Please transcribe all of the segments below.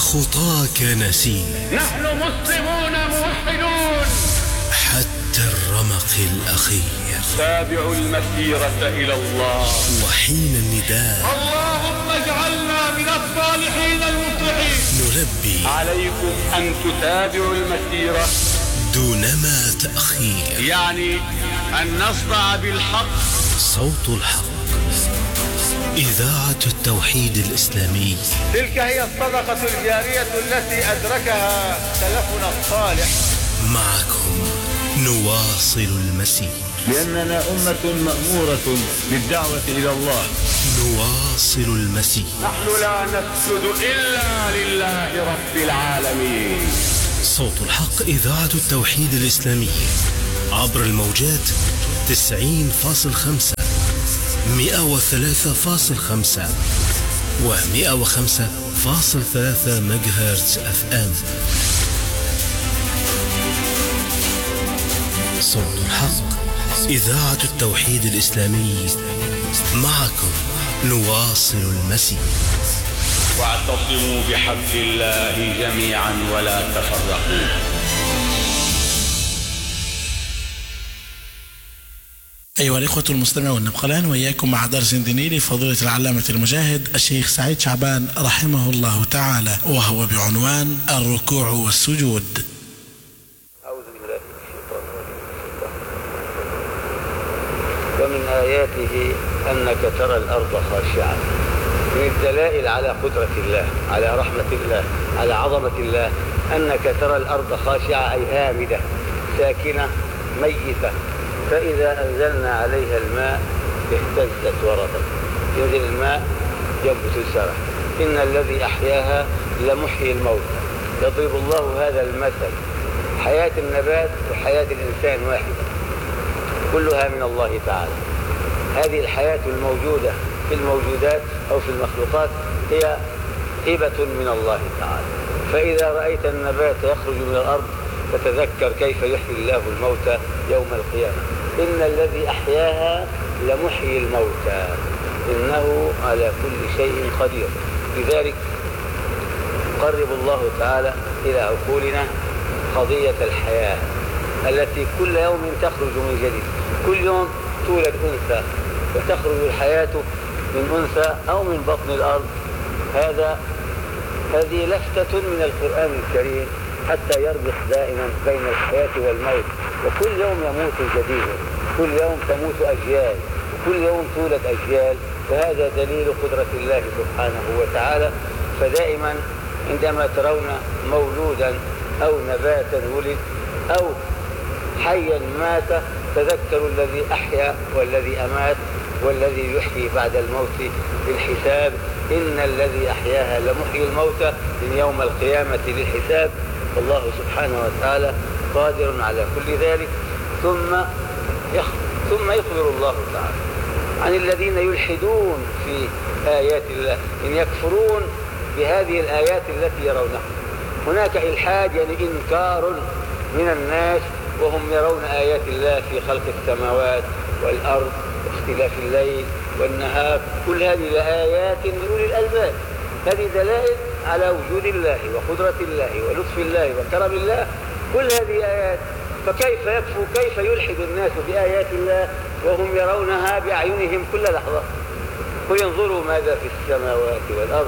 وخطاك نسير. نحن مسلمون موحدون حتى الرمق الأخير. تابعوا المسيرة إلى الله. وحين النداء اللهم اجعلنا من الصالحين المصلحين نلبي عليكم أن تتابعوا المسيرة دونما تأخير. يعني أن نصدع بالحق. صوت الحق، إذاعة التوحيد الإسلامي. تلك هي الصدقة الجارية التي أدركها سلفنا الصالح. معكم نواصل المسير، لأننا أمة مأمورة بالدعوة إلى الله. نواصل المسير. نحن لا نسجد إلا لله رب العالمين. صوت الحق، إذاعة التوحيد الإسلامي، عبر الموجات 90.5 103.5 و105.3 ميجاهرتز FM. صوت الحق، إذاعة التوحيد الإسلامي. معكم نواصل المسير. واعتصموا بحبل الله جميعا ولا تفرقوا. أيها الإخوة المستمعون، نبقى الآن وإياكم مع درس ديني لفضيلة العلامة المجاهد الشيخ سعيد شعبان رحمه الله تعالى، وهو بعنوان الركوع والسجود. أعوذ بالله من الشيطان الرجيم. ومن آياته أنك ترى الأرض خاشعة. من الدلائل على قدرة الله، على رحمة الله، على عظمة الله، أنك ترى الأرض خاشعة أي هامدة ساكنة ميتة، فإذا أنزلنا عليها الماء اهتزت وربت. ينزل الماء ينبت الزرع. إن الذي أحياها لمحيي الموت. يضرب الله هذا المثل. حياة النبات وحياة الإنسان واحدة، كلها من الله تعالى. هذه الحياة الموجودة في الموجودات أو في المخلوقات هي هبة من الله تعالى. فإذا رأيت النبات يخرج من الأرض فتذكر كيف يحيي الله الموتى يوم القيامة. إن الذي أحياها لمحيي الموتى إنه على كل شيء قدير. لذلك قرب الله تعالى إلى عقولنا قضية الحياة التي كل يوم تخرج من جديد. كل يوم تولد أنثى وتخرج الحياة من أنثى أو من بطن الأرض. هذه لفتة من القرآن الكريم حتى يربط دائما بين الحياة والموت. وكل يوم يموت جديد، كل يوم تموت أجيال، وكل يوم تولد أجيال. وهذا دليل قدرة الله سبحانه وتعالى. فدائما عندما ترون مولودا أو نباتا ولد أو حيا مات تذكروا الذي أحيا والذي أمات والذي يحيي بعد الموت للحساب. إن الذي أحياها لمحيي الموتى من يوم القيامة للحساب. والله سبحانه وتعالى قادر على كل ذلك. ثم يخبر الله تعالى عن الذين يلحدون في آيات الله، إن يكفرون بهذه الآيات التي يرونها. هناك إلحاد يعني إنكار من الناس وهم يرون آيات الله في خلق السماوات والأرض واختلاف الليل والنهار. كل هذه الآيات لأولي الألباب. هذه دلائل على وجود الله وقدرة الله ولطف الله وكرم الله. كل هذه آيات. فكيف يكفر، كيف يلحد الناس بآيات الله وهم يرونها بأعينهم كل لحظة؟ قل انظروا ماذا في السماوات والأرض.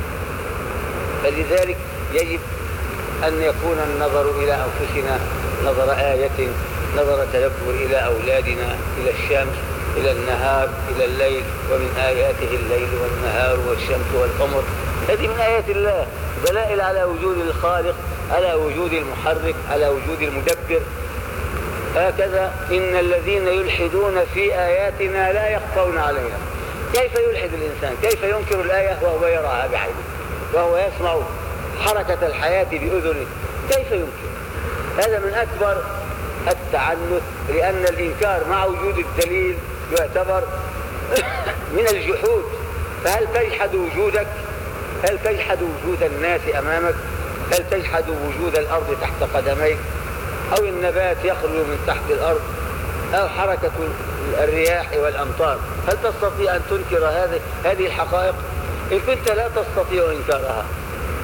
فلذلك يجب أن يكون النظر إلى أنفسنا نظر آية، نظر تدبر إلى أولادنا، إلى الشمس، إلى النهار، إلى الليل. ومن آياته الليل والنهار والشمس والقمر. هذه من آيات الله، دلائل على وجود الخالق، على وجود المحرك، على وجود المدبر. هكذا إن الذين يلحدون في آياتنا لا يخفون علينا. كيف يلحد الإنسان؟ كيف ينكر الآية وهو يراها بعينه، وهو يسمع حركة الحياة بأذنه؟ كيف ينكر؟ هذا من أكبر التعنت، لأن الإنكار مع وجود الدليل يعتبر من الجحود. فهل تجحد وجودك؟ هل تجحد وجود الناس أمامك؟ هل تجحد وجود الأرض تحت قدميك؟ أو النبات يخرج من تحت الأرض؟ أو حركة الرياح والأمطار؟ هل تستطيع أن تنكر هذه الحقائق؟ إن كنت لا تستطيع إنكارها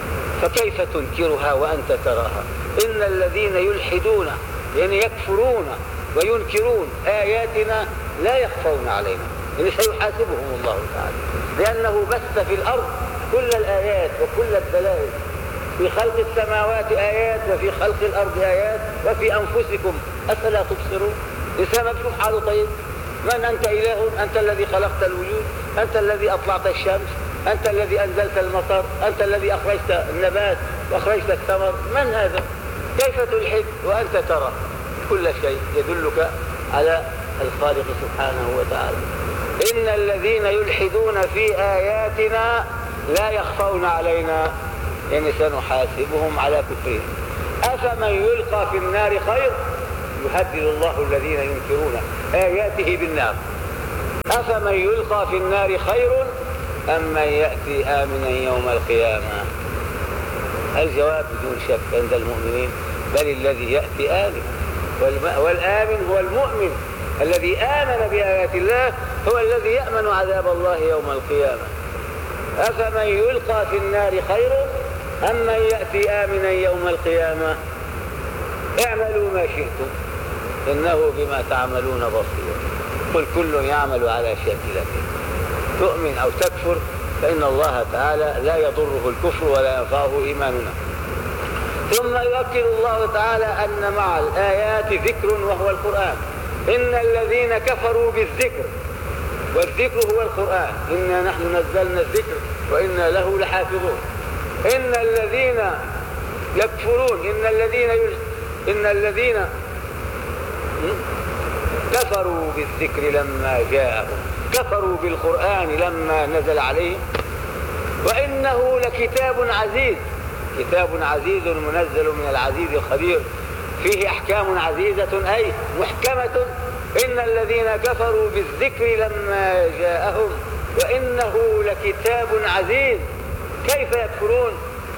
فكيف تنكرها وأنت تراها؟ إن الذين يلحدون يعني يكفرون وينكرون آياتنا لا يخفون علينا، يعني سيحاسبهم الله تعالى، لأنه بث في الأرض كل الآيات وكل الدلائل، في خلق السماوات آيات وفي خلق الأرض آيات وفي أنفسكم أفلا تبصرون. إنسان بشوف حاله طيب، من أنت إله؟ أنت الذي خلقت الوجود، أنت الذي أطلعت الشمس، أنت الذي أنزلت المطر، أنت الذي أخرجت النبات وأخرجت الثمر، من هذا؟ كيف تلحد وأنت ترى كل شيء يدلك على الخالق سبحانه وتعالى. إن الذين يلحدون في آياتنا لا يخفون علينا، يعني سنحاسبهم على كفرهم. أفمن يلقى في النار خير؟ يهدد الله الذين ينكرون آياته بالنار. أفمن يلقى في النار خير أم من يأتي آمنا يوم القيامة؟ الجواب بدون شك عند المؤمنين بل الذي يأتي آمنا، والآمن هو المؤمن الذي آمن بآيات الله، هو الذي يأمن عذاب الله يوم القيامة. أفمن يلقى في النار خير أم من يأتي آمنا يوم القيامة؟ اعملوا ما شئتم إنه بما تعملون بصير. قل كل يعمل على شاكلته، تؤمن أو تكفر فإن الله تعالى لا يضره الكفر ولا ينفعه إيماننا. ثم يؤكد الله تعالى أن مع الآيات ذكر وهو القرآن. إن الذين كفروا بالذكر، والذكر هو القرآن، إنا نحن نزلنا الذكر وإنا له لحافظون. إن الذين يكفرون، إن الذين كفروا بالذكر لما جاءهم، كفروا بالقرآن لما نزل عليهم، وإنه لكتاب عزيز، كتاب عزيز منزل من العزيز الخبير، فيه أحكام عزيزة أي محكمة. إن الذين كفروا بالذكر لما جاءهم وإنه لكتاب عزيز. كيف يكفرون؟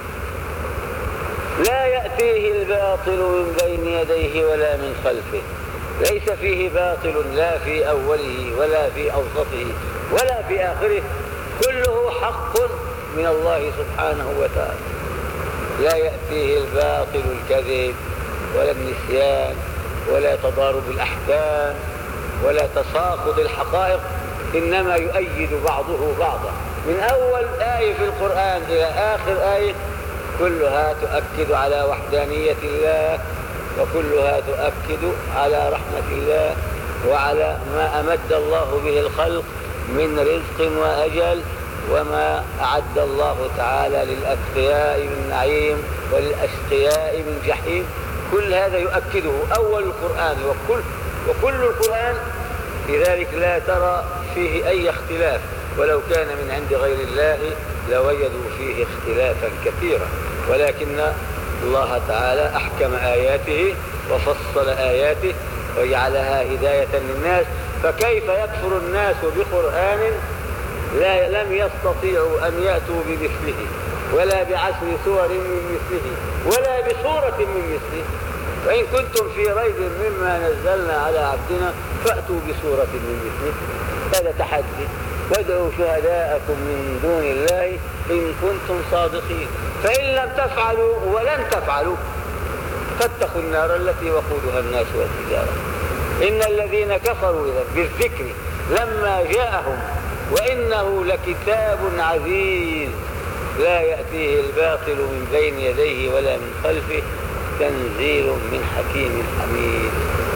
لا يأتيه الباطل من بين يديه ولا من خلفه، ليس فيه باطل لا في أوله ولا في أوسطه ولا في آخره، كله حق من الله سبحانه وتعالى. لا يأتيه الباطل الكذب ولا النسيان ولا تضارب الأحكام ولا تساقط الحقائق، إنما يؤيد بعضه بعضا. من أول آية في القرآن إلى آخر آية كلها تؤكد على وحدانية الله، وكلها تؤكد على رحمة الله وعلى ما أمد الله به الخلق من رزق وأجل، وما أعد الله تعالى للأتقياء من نعيم وللأشقياء من جحيم. كل هذا يؤكده أول القرآن، وكل القرآن لذلك لا ترى فيه أي اختلاف، ولو كان من عند غير الله لوجدوا فيه اختلافا كثيرا، ولكن الله تعالى أحكم آياته وفصل آياته وجعلها هداية للناس. فكيف يكفر الناس بقرآن لم يستطيعوا أن يأتوا بمثله ولا بعشر سور من مثله ولا بسورة من مثله؟ وإن كنتم في ريب مما نزلنا على عبدنا فأتوا بسورة من مثله. هذا تحدي. وادعوا شهداءكم من دون الله إن كنتم صادقين، فإن لم تفعلوا ولن تفعلوا فاتقوا النار التي وقودها الناس والحجارة. إن الذين كفروا بالذكر لما جاءهم وإنه لكتاب عزيز لا يأتيه الباطل من بين يديه ولا من خلفه تنزيل من حكيم حميد.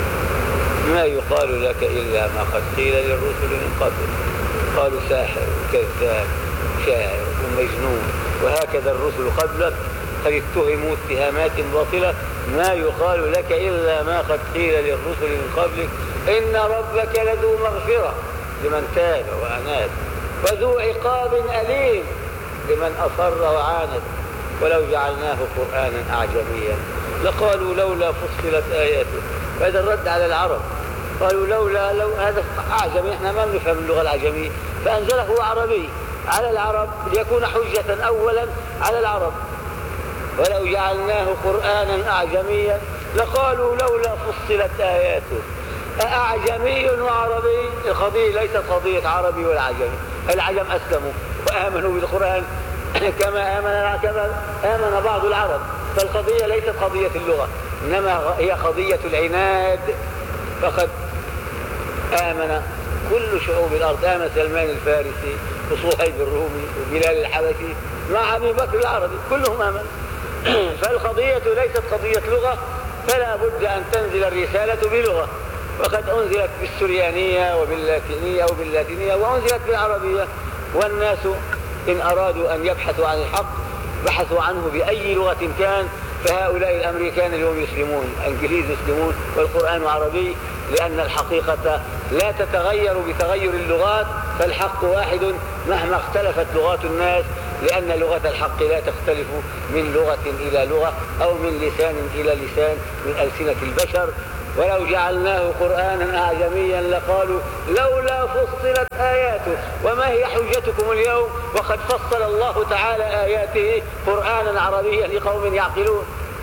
ما يقال لك إلا ما قد قيل للرسل من قبل، قالوا ساحر كذاب شاعر ومجنون، وهكذا الرسل قبلك قد اتهموا اتهامات باطلة. ما يقال لك إلا ما قد قيل للرسل من قبلك إن ربك لذو مغفرة لمن تاب وأناب وذو عقاب أليم لمن أصر وعاند. ولو جعلناه قرآنا أعجميا لقالوا لولا فصلت آياته. هذا الرد على العرب، قالوا لو هذا أعجمي، احنا ما نفهم اللغة العجمية، فأنزله عربي على العرب ليكون حجة أولا على العرب. ولو جعلناه قرآنا أعجميا لقالوا لولا فصلت آياته. أعجمي وعربي، القضية ليست قضية عربي ولا عجمي. العجم أسلموا وآمنوا بالقرآن كما آمن بعض العرب. فالقضية ليست قضية اللغة، إنما هي قضية العناد. فقد آمن كل شعوب الأرض، آمن سلمان الفارسي وصهيب الرومي وبلال الحبشي مع أبي بكر العربي، كلهم آمنوا. فالقضية ليست قضية لغة، فلا بد أن تنزل الرسالة بلغة، وقد أنزلت بالسريانية وباللاتينية وأنزلت بالعربية. والناس إن أرادوا أن يبحثوا عن الحق بحثوا عنه بأي لغة كان. فهؤلاء الأمريكان اليوم يسلمون، الإنجليز يسلمون، والقرآن عربي، لأن الحقيقة لا تتغير بتغير اللغات، فالحق واحد مهما اختلفت لغات الناس، لأن لغة الحق لا تختلف من لغة إلى لغة أو من لسان إلى لسان من ألسنة البشر. ولو جعلناه قرآنا أعجميا لقالوا لولا فصلت آياته. وما هي حجتكم اليوم وقد فصل الله تعالى آياته قرآنا عربيا لقوم يعقلون؟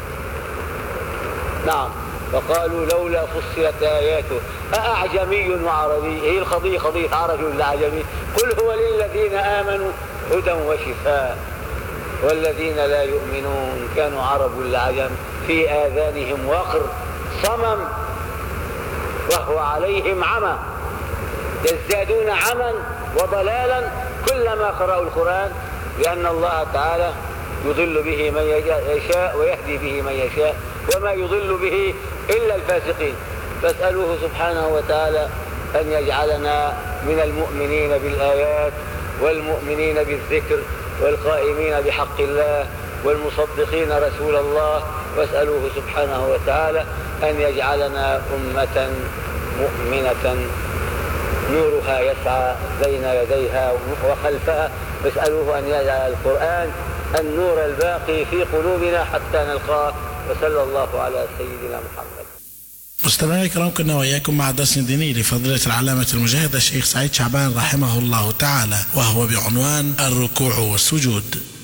نعم، وقالوا لولا فصلت آياته أأعجمي وعربي. هي القضية قضية عربي ولا عجمي؟ قل هو للذين آمنوا هدى وشفاء والذين لا يؤمنون كانوا عرب ولا عجم في آذانهم وقر صمم وهو عليهم عمى يزدادون عمى وضلالا كلما قرأوا القرآن، لأن الله تعالى يضل به من يشاء ويهدي به من يشاء، وما يضل به إلا الفاسقين. فاسألوه سبحانه وتعالى أن يجعلنا من المؤمنين بالآيات والمؤمنين بالذكر والقائمين بحق الله والمصدقين رسول الله. واسألوه سبحانه وتعالى أن يجعلنا أمة مؤمنة نورها يسعى بين يديها وخلفها. واسألوه أن يجعل القرآن النور الباقي في قلوبنا حتى نلقاه. وصلى الله على سيدنا محمد. مستمعينا الكرام، كنا وإياكم مع درس ديني لفضيلة العلامة المجاهد الشيخ سعيد شعبان رحمه الله تعالى، وهو بعنوان الركوع والسجود.